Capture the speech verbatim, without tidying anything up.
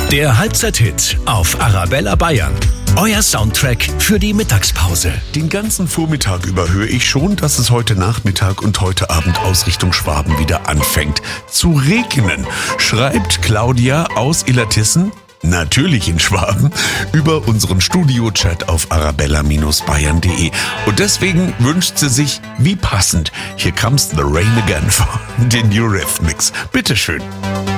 Der Halbzeit-Hit auf Arabella Bayern. Euer Soundtrack für die Mittagspause. Den ganzen Vormittag über höre ich schon, dass es heute Nachmittag und heute Abend aus Richtung Schwaben wieder anfängt zu regnen. Schreibt Claudia aus Illertissen, natürlich in Schwaben, über unseren Studio-Chat auf arabella Bindestrich bayern punkt de. Und deswegen wünscht sie sich, wie passend, Here Comes the Rain Again von den Eurythmics. Bitteschön.